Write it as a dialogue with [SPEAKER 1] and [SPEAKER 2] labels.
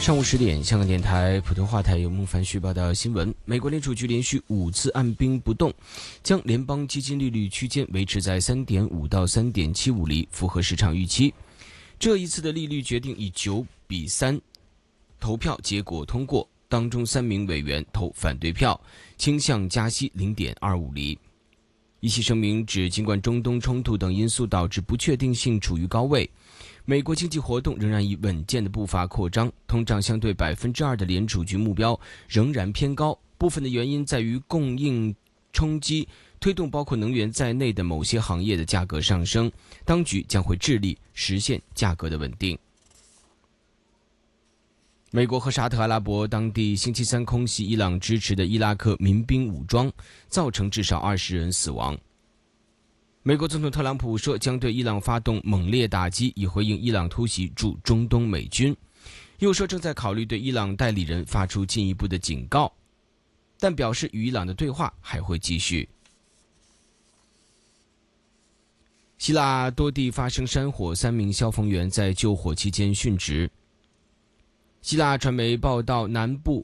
[SPEAKER 1] 上午10点，香港电台普通话台由孟凡旭报道新闻。美国联储局连续5次按兵不动，将联邦基金利率区间维持在 3.5 到 3.75 厘，符合市场预期。这一次的利率决定以9-3投票结果通过，当中3名委员投反对票，倾向加息 0.25 厘。议息声明指，尽管中东冲突等因素导致不确定性处于高位，美国经济活动仍然以稳健的步伐扩张，通胀相对 2% 的联储局目标仍然偏高。部分的原因在于供应冲击推动包括能源在内的某些行业的价格上升，当局将会致力实现价格的稳定。美国和沙特阿拉伯当地星期三空袭伊朗支持的伊拉克民兵武装，造成至少20人死亡。美国总统特朗普说将对伊朗发动猛烈打击，以回应伊朗突袭驻中东美军，又说正在考虑对伊朗代理人发出进一步的警告，但表示与伊朗的对话还会继续。希腊多地发生山火，3名消防员在救火期间殉职。希腊传媒报道，南部